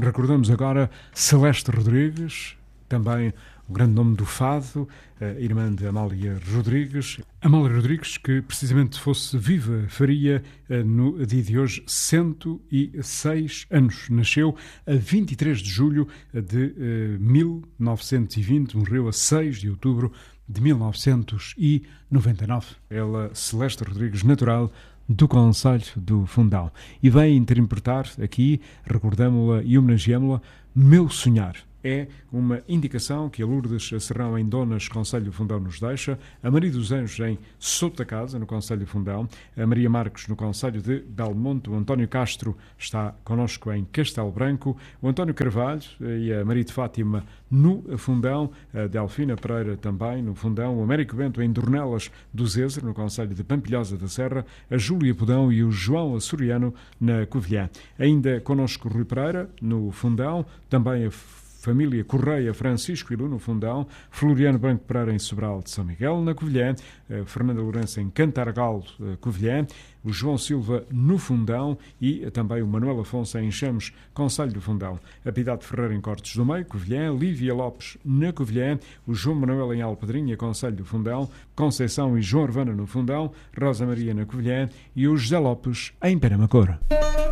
recordamos agora Celeste Rodrigues, também o grande nome do fado, irmã de Amália Rodrigues. Amália Rodrigues, que precisamente se fosse viva, faria no dia de hoje 106 anos. Nasceu a 23 de julho de 1920, morreu a 6 de outubro de 1999. Ela, Celeste Rodrigues, natural do Concelho do Fundão. E vem interpretar aqui, recordamo-la e homenageamo-la, Meu Sonhar. É uma indicação que a Lourdes Serrão em Donas, Concelho do Fundão, nos deixa, a Maria dos Anjos em Souto da Casa, no Concelho do Fundão, a Maria Marques no Concelho de Belmonte, o António Castro está connosco em Castelo Branco, o António Carvalho e a Maria de Fátima no Fundão, a Delfina Pereira também no Fundão, o Américo Bento em Dornelas do Zezer, no Concelho de Pampilhosa da Serra, a Júlia Podão e o João Açoriano na Covilhã. Ainda connosco Rui Pereira no Fundão, também a família Correia, Francisco Ilu no Fundão, Floriano Branco Pereira em Sobral de São Miguel, na Covilhã, Fernanda Lourenço em Cantargalo, Covilhã, o João Silva no Fundão e também o Manuel Afonso em Chames, Concelho do Fundão, a Piedade Ferreira em Cortes do Meio, Covilhã, Lívia Lopes na Covilhã, o João Manuel em Alpedrinha, Concelho do Fundão, Conceição e João Urbana no Fundão, Rosa Maria na Covilhã e o José Lopes em Penamacor.